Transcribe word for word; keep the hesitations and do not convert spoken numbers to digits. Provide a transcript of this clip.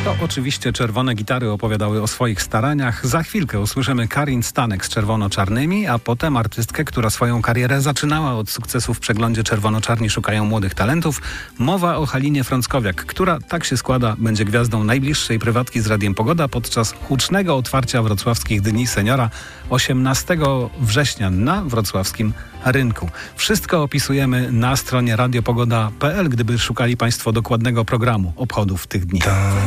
To oczywiście Czerwone Gitary opowiadały o swoich staraniach. Za chwilkę usłyszymy Karin Stanek z Czerwono-Czarnymi, a potem artystkę, która swoją karierę zaczynała od sukcesu w przeglądzie Czerwono-Czarni szukają młodych talentów. Mowa o Halinie Frąckowiak, która, tak się składa, będzie gwiazdą najbliższej prywatki z Radiem Pogoda podczas hucznego otwarcia wrocławskich Dni Seniora osiemnastego września na wrocławskim rynku. Wszystko opisujemy na stronie radiopogoda kropka p l, gdyby szukali Państwo dokładnego programu obchodów tych dni.